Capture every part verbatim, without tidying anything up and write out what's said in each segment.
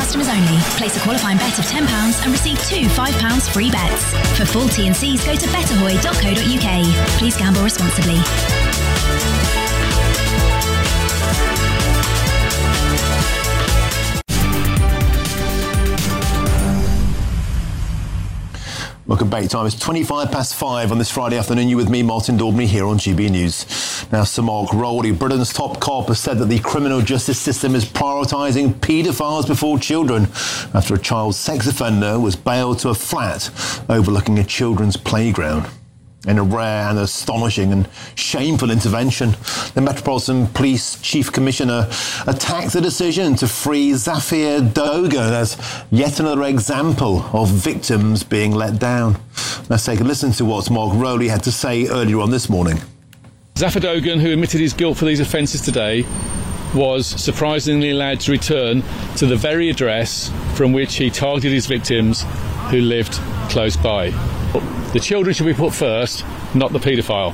customers only. Place a qualifying bet of ten pounds and receive two five pounds free bets. For full T and Cs, go to betterhoy dot co dot uk. Please gamble responsibly. Welcome back. Time is twenty-five past five on this Friday afternoon. You with me, Martin Daubney, here on G B News. Now, Sir Mark Rowley, Britain's top cop, has said that the criminal justice system is prioritising paedophiles before children after a child sex offender was bailed to a flat overlooking a children's playground. In a rare and astonishing and shameful intervention, the Metropolitan Police Chief Commissioner attacked the decision to free Zafir Dogan as yet another example of victims being let down. Let's take a listen to what Mark Rowley had to say earlier on this morning. Zafir Dogan, who admitted his guilt for these offences today, was surprisingly allowed to return to the very address from which he targeted his victims who lived close by. The children should be put first, not the paedophile.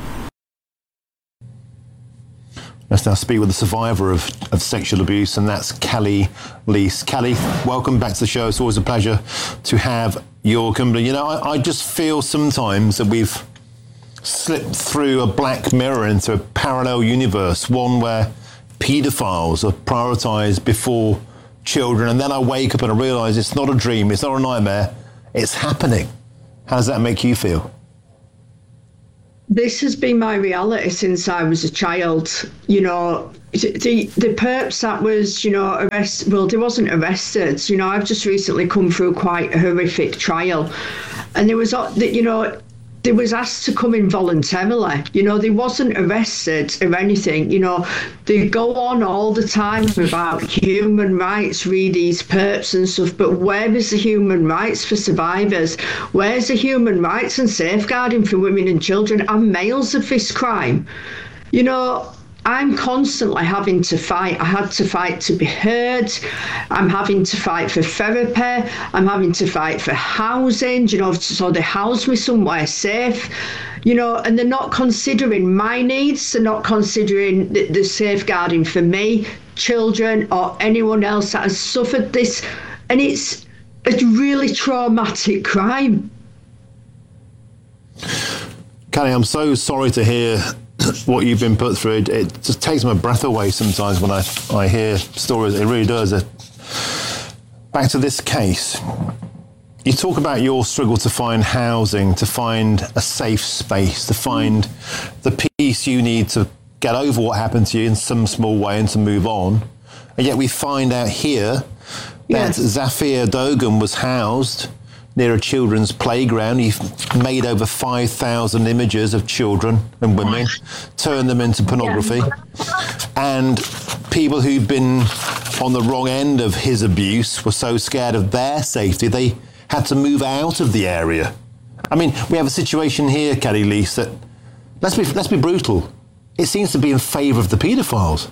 Let's now speak with the survivor of, of sexual abuse, and that's Kelly Lease. Kelly, welcome back to the show. It's always a pleasure to have your company. You know, I, I just feel sometimes that we've slipped through a black mirror into a parallel universe, one where paedophiles are prioritised before children, and then I wake up and I realise it's not a dream, it's not a nightmare, it's happening. How does that make you feel? This has been my reality since I was a child. You know, the the perps that was, you know, arrested, well, they wasn't arrested. You know, I've just recently come through quite a horrific trial. And there was, you know, they was asked to come in voluntarily. You know, they wasn't arrested or anything. You know, they go on all the time about human rights, read these perps and stuff, but where is the human rights for survivors? Where's the human rights and safeguarding for women and children and males of this crime? You know, I'm constantly having to fight. I had to fight to be heard. I'm having to fight for therapy. I'm having to fight for housing, you know, so they house me somewhere safe, you know, and they're not considering my needs. They're not considering the, the safeguarding for me, children, or anyone else that has suffered this. And it's a really traumatic crime. Kelly, I'm so sorry to hear what you've been put through. It, it just takes my breath away sometimes when I, I hear stories. It really does. It, back to this case. You talk about your struggle to find housing, to find a safe space, to find the peace you need to get over what happened to you in some small way and to move on. And yet we find out here Yes. that Zafir Dogan was housed near a children's playground. He made over five thousand images of children and women, turned them into pornography. Yeah. And people who've been on the wrong end of his abuse were so scared of their safety, they had to move out of the area. I mean, we have a situation here, Kelly Lease, that, let's be, let's be brutal, it seems to be in favour of the paedophiles.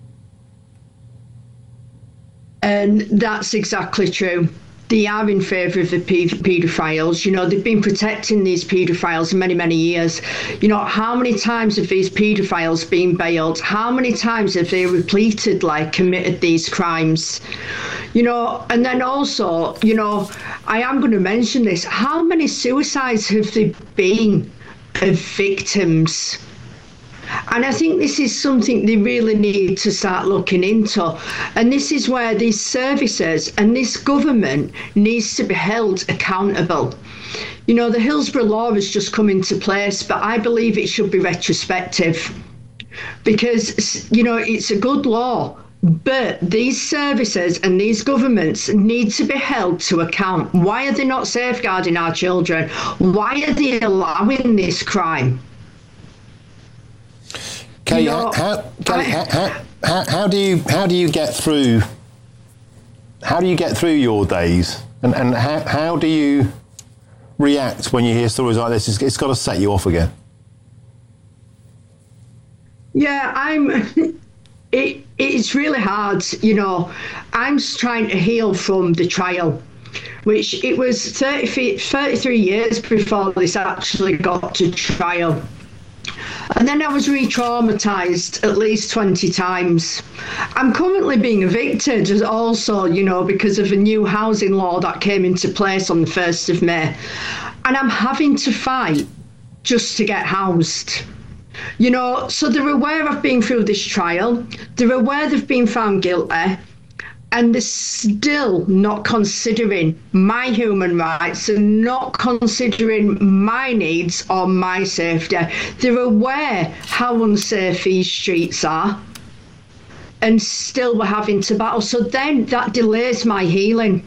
And that's exactly true. They are in favour of the paedophiles. You know, they've been protecting these paedophiles many, many years. You know, how many times have these paedophiles been bailed? How many times have they repeatedly committed these crimes? You know, and then also, you know, I am going to mention this. How many suicides have there been of victims? And I think this is something they really need to start looking into. And this is where these services and this government needs to be held accountable. You know, the Hillsborough law has just come into place, but I believe it should be retrospective because, you know, it's a good law. But these services and these governments need to be held to account. Why are they not safeguarding our children? Why are they allowing this crime? Kelly, you know, how, Kelly, I, how, how, how do you how do you get through how do you get through your days, and and how how do you react when you hear stories like this? It's, it's got to set you off again. Yeah, I'm. It it's really hard, you know. I'm trying to heal from the trial, which it was thirty, thirty-three years before this actually got to trial. And then I was re-traumatised at least twenty times. I'm currently being evicted also, you know, because of a new housing law that came into place on the first of May. And I'm having to fight just to get housed. You know, so they're aware I've been through this trial. They're aware they've been found guilty. And they're still not considering my human rights and not considering my needs or my safety. They're aware how unsafe these streets are, and still we're having to battle. So then that delays my healing.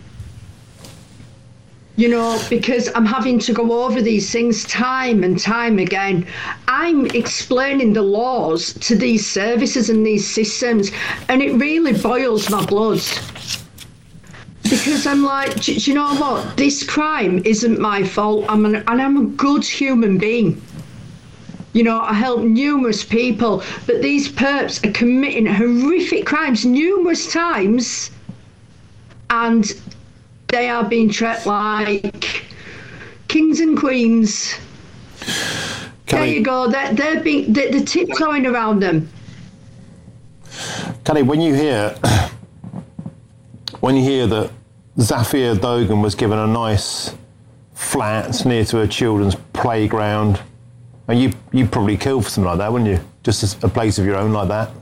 You know, because I'm having to go over these things time and time again. I'm explaining the laws to these services and these systems, and it really boils my blood. Because I'm like, do, do you know what? This crime isn't my fault. I'm an, and I'm a good human being. You know, I help numerous people, but these perps are committing horrific crimes numerous times, and they are being treated like kings and queens. Can there I, you go. They're, they're being they're, they're tiptoeing around them. Kelly, when you hear when you hear that Zafir Dogan was given a nice flat near to a children's playground, and you you probably killed for something like that, wouldn't you? Just a place of your own like that.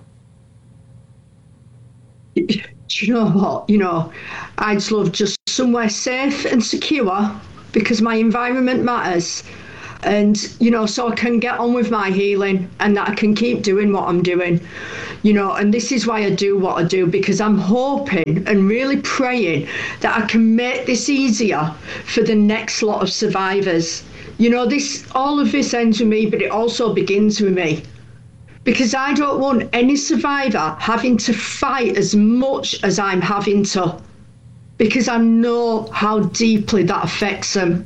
Do you know what? You know, I just love just somewhere safe and secure, because my environment matters. And, you know, so I can get on with my healing, and that I can keep doing what I'm doing, you know, and this is why I do what I do, because I'm hoping and really praying that I can make this easier for the next lot of survivors. You know, this, all of this ends with me, but it also begins with me. Because I don't want any survivor having to fight as much as I'm having to, because I know how deeply that affects them.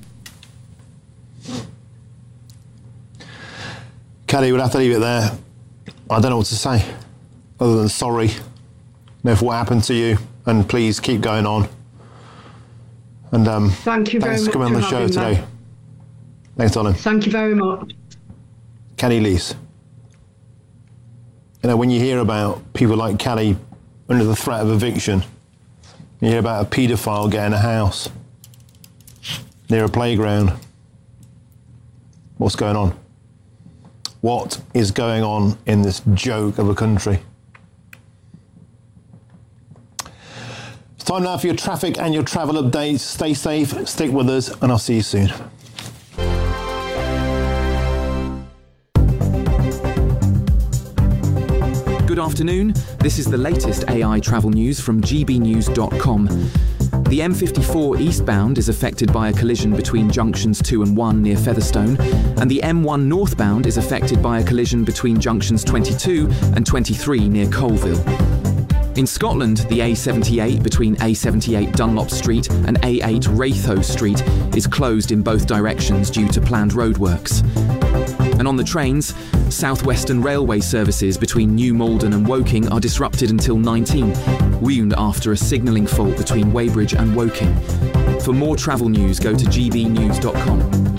Kelly, we'll have to leave it there. I don't know what to say, other than sorry, you know, for what happened to you, and please keep going on. And um, thank you very thanks much for coming on the show today. Me. Thanks, darling. Thank you very much. Kelly Lees. You know, when you hear about people like Kelly under the threat of eviction, you hear about a paedophile getting a house near a playground. What's going on? What is going on in this joke of a country? It's time now for your traffic and your travel updates. Stay safe, stick with us, and I'll see you soon. Good afternoon. This is the latest A I travel news from g b news dot com. The M fifty-four eastbound is affected by a collision between junctions two and one near Featherstone, and the M one northbound is affected by a collision between junctions twenty-two and twenty-three near Colville. In Scotland, the A seventy-eight between A seventy-eight Dunlop Street and A eight Raytho Street is closed in both directions due to planned roadworks. And on the trains, South Western Railway services between New Malden and Woking are disrupted until nineteen, wound after a signalling fault between Weybridge and Woking. For more travel news, go to g b news dot com.